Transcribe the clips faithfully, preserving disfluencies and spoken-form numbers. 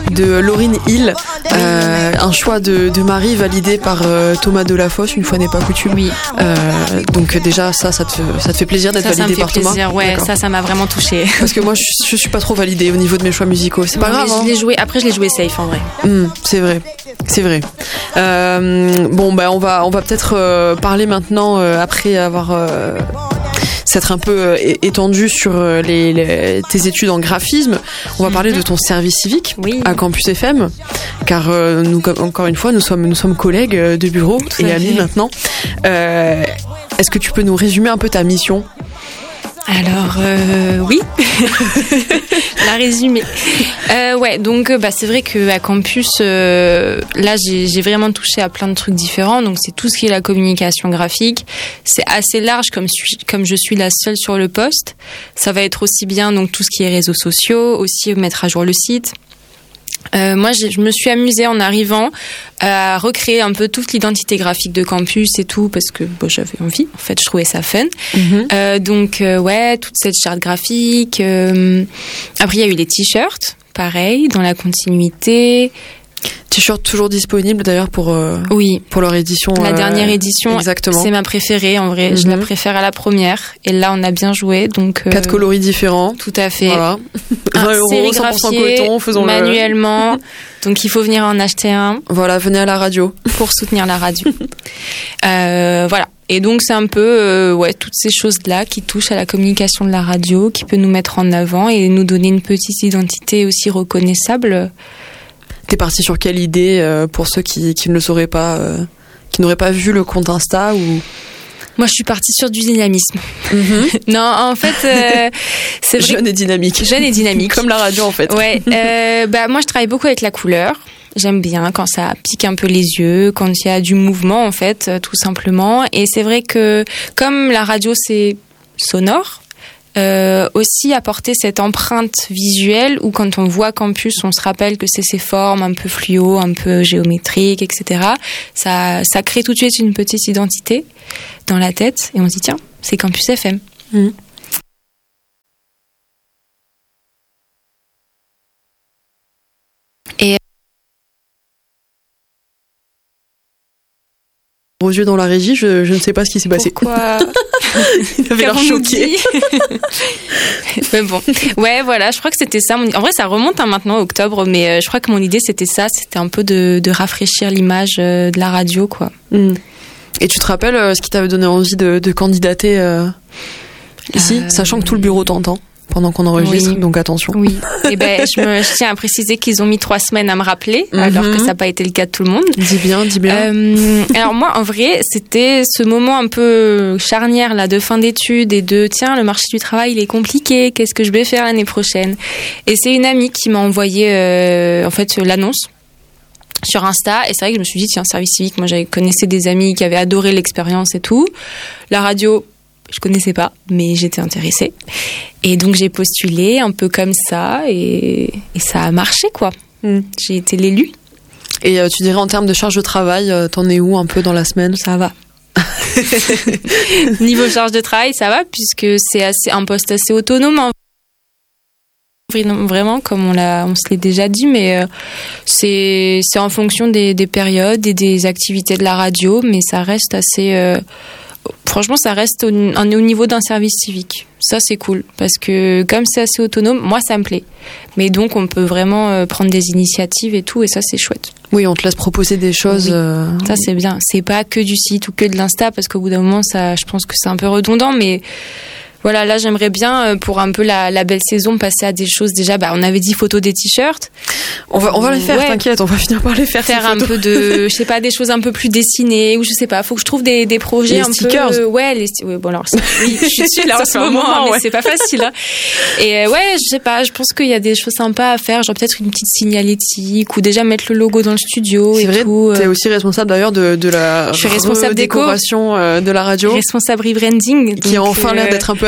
de Lauryn Hill, euh, un choix de, de Marie validé par euh, Thomas Delafosse, une fois n'est pas coutume. Oui. Euh, donc déjà ça, ça te, ça te fait plaisir d'être ça, validé ça par Thomas. Plaisir, ouais, D'accord. ça, ça m'a vraiment touchée. Parce que moi, je, je suis pas trop validée au niveau de mes choix musicaux. C'est pas non, grave. Je hein. l'ai joué. Après, je l'ai joué safe en vrai. Mmh, c'est vrai, c'est vrai. Euh, bon, bah on va, on va peut-être euh, parler maintenant euh, après avoir. Euh, s'être un peu étendu sur les, les, tes études en graphisme. On va parler de ton service civique oui. à Campus F M, car euh, nous, encore une fois, nous sommes, nous sommes collègues de bureau Tout et amis maintenant. Euh, est-ce que tu peux nous résumer un peu ta mission ? Alors euh, oui, la résumé. Euh, ouais, donc bah c'est vrai que à campus, euh, là j'ai, j'ai vraiment touché à plein de trucs différents. Donc c'est tout ce qui est la communication graphique. C'est assez large comme comme je suis la seule sur le poste. Ça va être aussi bien donc tout ce qui est réseaux sociaux, aussi mettre à jour le site. Euh, moi, j'ai, je me suis amusée en arrivant à recréer un peu toute l'identité graphique de campus et tout parce que bon, j'avais envie. En fait, je trouvais ça fun. Mm-hmm. Euh, donc, euh, ouais, toute cette charte graphique. Euh... Après, il y a eu les t-shirts, pareil, dans la continuité. T-shirt toujours disponible d'ailleurs pour euh, oui pour leur édition. La euh, dernière édition, exactement. C'est ma préférée en vrai. Mm-hmm. Je la préfère à la première. Et là, on a bien joué. Donc euh, quatre coloris différents. Tout à fait. Voilà. vingt euros, cent pour cent coton, faisons manuellement. Donc il faut venir en acheter un. Voilà, venez à la radio pour soutenir la radio. euh, voilà. Et donc c'est un peu euh, ouais toutes ces choses-là qui touchent à la communication de la radio, qui peut nous mettre en avant et nous donner une petite identité aussi reconnaissable. T'es parti sur quelle idée euh, pour ceux qui, qui ne le sauraient pas, euh, qui n'auraient pas vu le compte Insta ou... Moi, je suis partie sur du dynamisme. Mm-hmm. Non, en fait, euh, c'est vrai. Jeune et dynamique. Jeune et dynamique. Comme la radio, en fait. Ouais. Euh, bah, moi, je travaille beaucoup avec la couleur. J'aime bien quand ça pique un peu les yeux, quand il y a du mouvement, en fait, tout simplement. Et c'est vrai que, comme la radio, c'est sonore, Euh, aussi apporter cette empreinte visuelle où quand on voit campus, on se rappelle que c'est ces formes un peu fluo, un peu géométriques, et cetera. Ça, ça crée tout de suite une petite identité dans la tête et on se dit tiens, c'est Campus F M. Mmh. Et aux yeux dans la régie, je, je ne sais pas ce qui s'est passé. Pourquoi Il avait l'air choqué. Mais bon, ouais, voilà, je crois que c'était ça. En vrai, ça remonte hein, maintenant, octobre, mais euh, je crois que mon idée, c'était ça. C'était un peu de, de rafraîchir l'image euh, de la radio, quoi. Mm. Et tu te rappelles euh, ce qui t'avait donné envie de, de candidater euh, ici, euh... sachant que tout le bureau t'entend pendant qu'on enregistre, oui. Donc attention. Oui. Et ben, je, me, je tiens à préciser qu'ils ont mis trois semaines à me rappeler, mm-hmm. alors que ça n'a pas été le cas de tout le monde. Dis bien, dis bien. Euh, alors moi, en vrai, c'était ce moment un peu charnière là de fin d'études et de tiens, le marché du travail il est compliqué. Qu'est-ce que je vais faire l'année prochaine ? Et c'est une amie qui m'a envoyé euh, en fait l'annonce sur Insta et c'est vrai que je me suis dit tiens, service civique. Moi, j'avais connaissais des amis qui avaient adoré l'expérience et tout. La radio. Je connaissais pas, mais j'étais intéressée. Et donc, j'ai postulé un peu comme ça et, et ça a marché, quoi. Mm. J'ai été l'élue. Et euh, tu dirais, en termes de charge de travail, euh, t'en es où un peu dans la semaine ? Ça va. Niveau charge de travail, ça va, puisque c'est assez, un poste assez autonome. Hein. Vraiment, comme on, l'a, on se l'est déjà dit, mais euh, c'est, c'est en fonction des, des périodes et des activités de la radio, mais ça reste assez... Euh, Franchement, ça reste au, au niveau d'un service civique. Ça, c'est cool. Parce que comme c'est assez autonome, moi, ça me plaît. Mais donc, on peut vraiment prendre des initiatives et tout. Et ça, c'est chouette. Oui, on te laisse proposer des choses. Oui. Euh... Ça, c'est bien. C'est pas que du site ou que de l'Insta. Parce qu'au bout d'un moment, ça, je pense que c'est un peu redondant. Mais voilà, là, j'aimerais bien, pour un peu la, la belle saison, passer à des choses. Déjà, bah, on avait dit photos des t-shirts. On va, on va les faire, ouais. T'inquiète, on va finir par les faire. Faire un peu de, je sais pas, des choses un peu plus dessinées, ou je sais pas, faut que je trouve des, des projets les un stickers. peu. Ouais, les stickers. Ouais, bon, alors, oui, je suis dessus là en ce moment, moment mais ouais. C'est pas facile. Hein. Et euh, ouais, je sais pas, je pense qu'il y a des choses sympas à faire, genre peut-être une petite signalétique, ou déjà mettre le logo dans le studio c'est et vrai, tout. T'es aussi responsable d'ailleurs de, de la je suis responsable décoration euh, de la radio. Responsable rebranding. Qui a enfin euh... l'air d'être un peu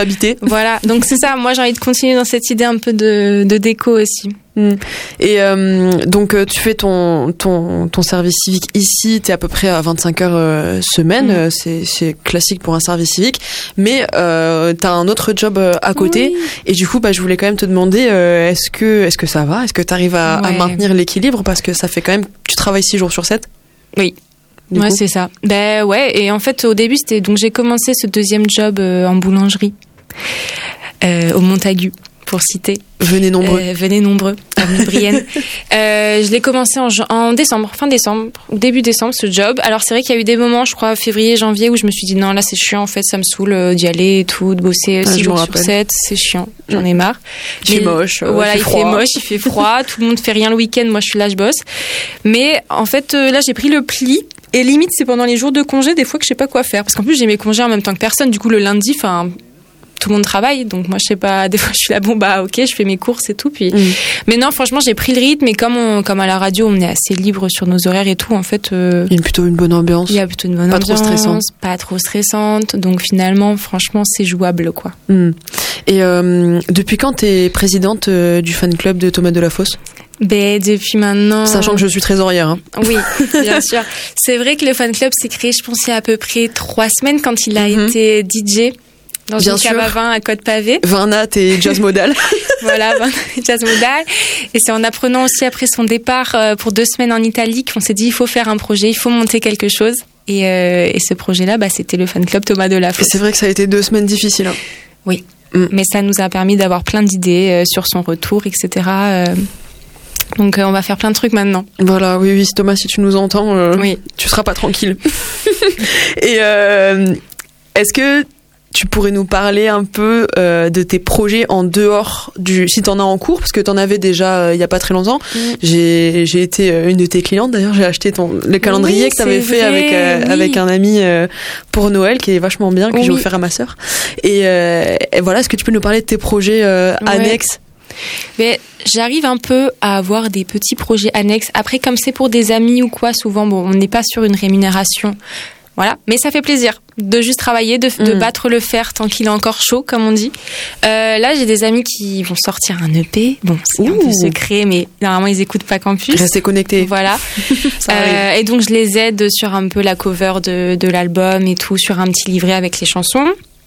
habiter. Voilà, donc c'est ça. Moi, j'ai envie de continuer dans cette idée un peu de, de déco aussi. Mmh. Et euh, donc tu fais ton ton ton service civique ici, t'es à peu près à vingt-cinq heures euh, semaine, mmh. c'est c'est classique pour un service civique, mais euh, t'as un autre job euh, à côté, oui. Et du coup bah je voulais quand même te demander euh, est-ce que est-ce que ça va, est-ce que t'arrives à, ouais. à maintenir l'équilibre parce que ça fait quand même tu travailles six jours sur sept. Oui. Du ouais, coup. C'est ça. Ben ouais, et en fait au début c'était donc j'ai commencé ce deuxième job euh, en boulangerie euh, au Montagu. Pour citer. Venez nombreux. Euh, venez nombreux, avenue Brienne. euh, je l'ai commencé en, en décembre, fin décembre, début décembre, ce job. Alors c'est vrai qu'il y a eu des moments, je crois, février, janvier, où je me suis dit non, là c'est chiant, en fait, ça me saoule euh, d'y aller et tout, de bosser six jours sur sept, c'est chiant, j'en ai marre. Il fait moche. Euh, voilà, il, il fait, fait moche, il fait froid, tout le monde fait rien le week-end, moi je suis là, je bosse. Mais en fait, euh, là j'ai pris le pli. Et limite, c'est pendant les jours de congé, des fois que je sais pas quoi faire. Parce qu'en plus, j'ai mes congés en même temps que personne. Du coup, le lundi, enfin, tout le monde travaille, donc moi je sais pas, des fois je suis là, bon bah ok, je fais mes courses et tout, puis mmh. mais non, franchement j'ai pris le rythme, et comme on, comme à la radio on est assez libre sur nos horaires et tout, en fait euh, il y a plutôt une bonne ambiance, il y a plutôt une bonne pas ambiance, trop stressante, pas trop stressante, donc finalement franchement c'est jouable quoi. Mmh. Et euh, depuis quand t'es présidente euh, du fan club de Thomas Delafosse? Ben, depuis maintenant... Sachant que je suis trésorière. Hein. Oui, bien sûr. C'est vrai que le fan club s'est créé, je pense, il y a à peu près trois semaines quand il a mmh. été D J. Dans Bien une cave à vin à Côte-Pavé. Vin nat et jazz modal. Voilà, vin et jazz modal. Et c'est en apprenant aussi après son départ pour deux semaines en Italie qu'on s'est dit il faut faire un projet, il faut monter quelque chose. Et, euh, et ce projet-là, bah, c'était le fan club Thomas Delafosse. Et c'est vrai que ça a été deux semaines difficiles. Hein. Oui, mm. mais ça nous a permis d'avoir plein d'idées euh, sur son retour, et cetera. Euh, donc euh, on va faire plein de trucs maintenant. Voilà, oui, oui, Thomas, si tu nous entends, euh, oui. tu seras pas tranquille. Et euh, est-ce que tu pourrais nous parler un peu euh, de tes projets en dehors du... Si t'en as en cours, parce que t'en avais déjà euh, il y a pas très longtemps. Mmh. J'ai, j'ai été euh, une de tes clientes, d'ailleurs. J'ai acheté ton, le calendrier oui, que t'avais fait avec, euh, oui. avec un ami euh, pour Noël, qui est vachement bien, que oui. j'ai offert à ma sœur. Et, euh, et voilà, est-ce que tu peux nous parler de tes projets euh, ouais. annexes? Mais j'arrive un peu à avoir des petits projets annexes. Après, comme c'est pour des amis ou quoi, souvent, bon, on n'est pas sur une rémunération. Voilà, mais ça fait plaisir de juste travailler, de, mmh. de battre le fer tant qu'il est encore chaud, comme on dit. Euh, là, j'ai des amis qui vont sortir un E P. Bon, c'est Ouh. un peu secret, mais normalement, ils écoutent pas Campus. Restez connectés. Voilà. euh, et donc, je les aide sur un peu la cover de, de l'album et tout, sur un petit livret avec les chansons.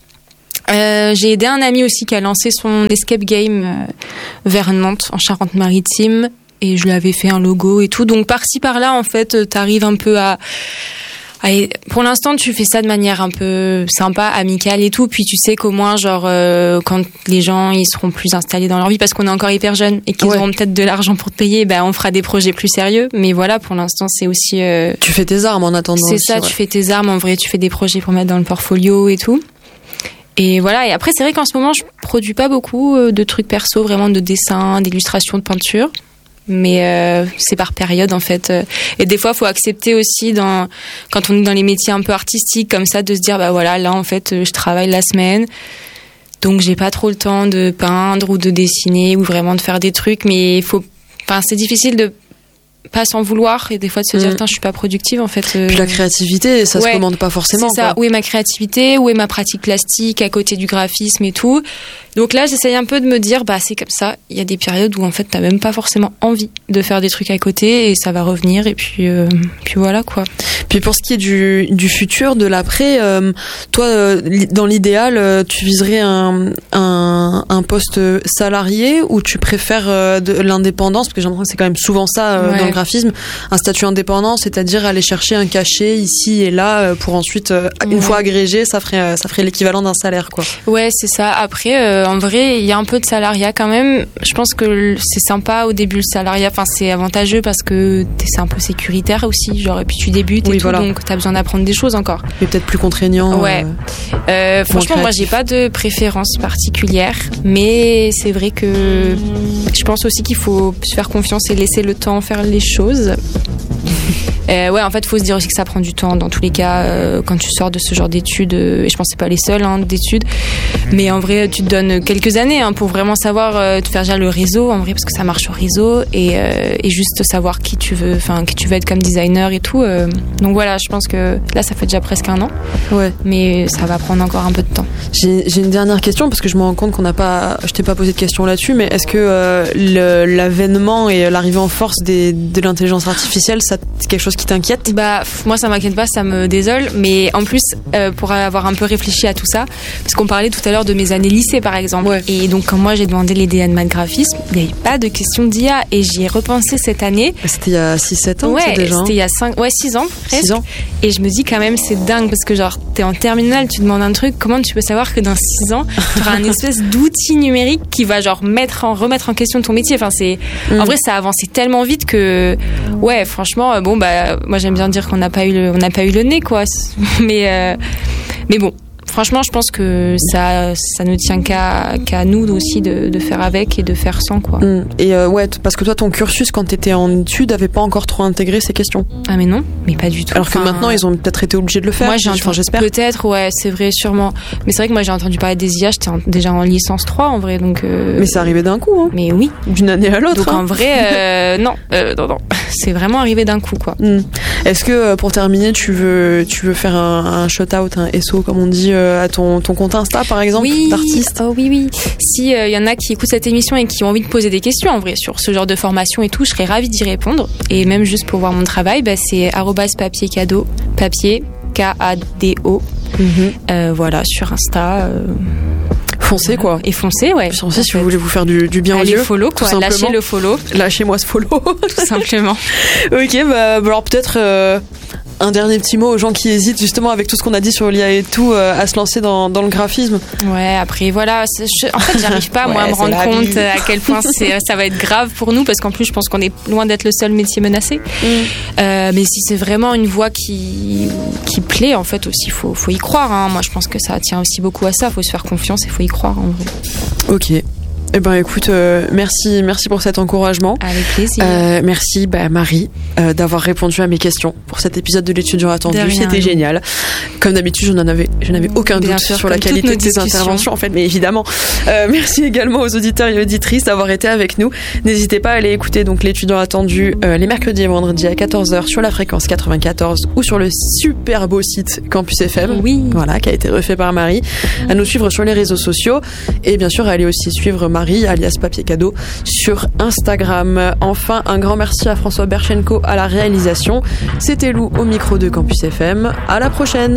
Euh, j'ai aidé un ami aussi qui a lancé son escape game euh, vers Nantes, en Charente-Maritime. Et je lui avais fait un logo et tout. Donc, par-ci, par-là, en fait, t'arrives un peu à... Allez, pour l'instant, tu fais ça de manière un peu sympa, amicale et tout. Puis tu sais qu'au moins, genre, euh, quand les gens ils seront plus installés dans leur vie, parce qu'on est encore hyper jeunes et qu'ils ouais. auront peut-être de l'argent pour te payer, ben on fera des projets plus sérieux. Mais voilà, pour l'instant, c'est aussi. Euh, tu fais tes armes en attendant. C'est aussi, ça, ouais. tu fais tes armes. En vrai, tu fais des projets pour mettre dans le portfolio et tout. Et voilà. Et après, c'est vrai qu'en ce moment, je produis pas beaucoup de trucs perso, vraiment de dessin, d'illustration, de peinture. Mais euh, c'est par période en fait, et des fois faut accepter aussi dans quand on est dans les métiers un peu artistiques comme ça de se dire bah voilà là en fait je travaille la semaine donc j'ai pas trop le temps de peindre ou de dessiner ou vraiment de faire des trucs, mais il faut enfin c'est difficile de pas s'en vouloir et des fois de se dire mmh. je suis pas productive en fait. Puis la créativité ça ouais, se commande pas forcément. C'est ça, quoi. Où est ma créativité, où est ma pratique plastique à côté du graphisme et tout. Donc là j'essaye un peu de me dire bah c'est comme ça, il y a des périodes où en fait t'as même pas forcément envie de faire des trucs à côté et ça va revenir et puis euh, puis voilà quoi. Puis pour ce qui est du du futur, de l'après, euh, toi euh, dans l'idéal euh, tu viserais un un un poste salarié ou tu préfères euh, de l'indépendance, parce que j'ai l'impression que c'est quand même souvent ça euh, ouais. dans le graphisme, un statut indépendant, c'est-à-dire aller chercher un cachet ici et là euh, pour ensuite euh, une ouais. fois agrégé, ça ferait ça ferait l'équivalent d'un salaire quoi. Ouais, c'est ça. Après euh, en vrai, il y a un peu de salariat quand même. Je pense que c'est sympa au début le salariat. Enfin, c'est avantageux parce que c'est un peu sécuritaire aussi. Genre, et puis tu débutes oui, et tout, voilà. donc t'as besoin d'apprendre des choses encore. Mais peut-être plus contraignant. Ouais. Euh, euh, franchement, moi, j'ai pas de préférence particulière, mais c'est vrai que je pense aussi qu'il faut se faire confiance et laisser le temps faire les choses. Euh, ouais, en fait, faut se dire aussi que ça prend du temps dans tous les cas euh, quand tu sors de ce genre d'études. Euh, et je pense que c'est pas les seuls hein, d'études, mais en vrai, tu te donnes quelques années hein, pour vraiment savoir euh, te faire déjà le réseau en vrai parce que ça marche au réseau et, euh, et juste savoir qui tu veux, enfin qui tu veux être comme designer et tout. Euh, donc voilà, je pense que là, ça fait déjà presque un an. Ouais. Mais ça va prendre encore un peu de temps. J'ai, j'ai une dernière question parce que je me rends compte qu'on n'a pas, je t'ai pas posé de question là-dessus, mais est-ce que euh, le, l'avènement et l'arrivée en force des, de l'intelligence artificielle, ça, c'est quelque chose qui t'inquiète ? Bah moi ça m'inquiète pas, ça me désole, mais en plus euh, pour avoir un peu réfléchi à tout ça, parce qu'on parlait tout à l'heure de mes années lycée par exemple, ouais. Et donc quand moi j'ai demandé les D A de maths graphisme, il n'y avait pas de question d'I A et j'y ai repensé cette année. C'était il y a six sept ans, ouais, c'est déjà. C'était il y a cinq, ouais six ans presque. six ans. Et je me dis quand même c'est dingue parce que genre t'es en terminale, tu demandes un truc, comment tu peux savoir que dans six ans tu auras un espèce d'outil numérique qui va genre mettre en, remettre en question ton métier. Enfin c'est, mm. En vrai ça a avancé tellement vite que ouais franchement bon bah moi j'aime bien dire qu'on n'a pas eu le, on n'a pas eu le nez quoi, mais euh, mais bon. Franchement, je pense que ça, ça ne tient qu'à, qu'à nous aussi de, de faire avec et de faire sans, quoi. Mmh. Et euh, ouais, parce que toi, ton cursus, quand t'étais en études, n'avait pas encore trop intégré ces questions. Ah mais non, mais pas du tout. Alors que enfin, maintenant, ils ont peut-être été obligés de le faire. Moi, j'ai enfin, entendu, j'espère. Peut-être, ouais, c'est vrai, sûrement. Mais c'est vrai que moi, j'ai entendu parler des I A, j'étais en, déjà en licence trois, en vrai, donc... Euh... Mais c'est arrivé d'un coup, hein. Mais oui. D'une année à l'autre. Donc hein. en vrai, euh, non, euh, non, non. C'est vraiment arrivé d'un coup, quoi. Mmh. Est-ce que, pour terminer, tu veux, tu veux faire un, un shout-out, un S O, comme on dit, à ton, ton compte Insta par exemple, oui, d'artiste. Oh oui oui. Si il euh, y en a qui écoutent cette émission et qui ont envie de poser des questions en vrai sur ce genre de formation et tout, je serais ravie d'y répondre. Et même juste pour voir mon travail, bah, c'est arobase papier cadeau, papier K A D O. Mm-hmm. Euh, voilà sur Insta. Euh... Foncez quoi. Et foncez, ouais. Foncez si vous voulez vous faire du, du bien Allez aux yeux. Follow, quoi. Lâchez le follow. Lâchez-moi ce follow. Tout simplement. Ok, bah, bah alors peut-être euh, un dernier petit mot aux gens qui hésitent justement avec tout ce qu'on a dit sur l'I A et tout euh, à se lancer dans, dans le graphisme. Ouais, après voilà. Je, en fait, j'arrive pas moi ouais, à me rendre compte vie. à quel point c'est, ça va être grave pour nous parce qu'en plus, je pense qu'on est loin d'être le seul métier menacé. Mm. Euh, mais si c'est vraiment une voie qui, qui plaît, en fait aussi, faut, faut y croire. Hein. Moi, je pense que ça tient aussi beaucoup à ça. Faut se faire confiance et faut y croire en vrai. Ok. Eh ben écoute, euh, merci, merci pour cet encouragement. Avec plaisir. Euh, merci bah, Marie euh, d'avoir répondu à mes questions pour cet épisode de l'étudiant attendu. C'était génial. Comme d'habitude, je n'en avais, je n'avais aucun Bien doute sûr, sur la qualité de tes interventions en fait, mais évidemment. Euh, merci également aux auditeurs et auditrices d'avoir été avec nous. N'hésitez pas à aller écouter donc l'étudiant attendu euh, les mercredis et vendredis à quatorze heures sur la fréquence quatre-vingt-quatorze ou sur le super beau site Campus F M. Oui. Voilà, qui a été refait par Marie. À nous suivre sur les réseaux sociaux et bien sûr à aller aussi suivre Marie alias Papier Cadeau sur Instagram. Enfin, un grand merci à François Berchenko à la réalisation. C'était Lou au micro de Campus F M. À la prochaine.